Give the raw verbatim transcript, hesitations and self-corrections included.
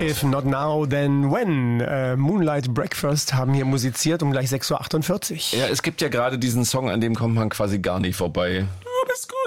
If not now, then when? Äh, Moonlight Breakfast haben hier musiziert um gleich sechs Uhr achtundvierzig. Ja, es gibt ja gerade diesen Song, an dem kommt man quasi gar nicht vorbei. Du bist gut.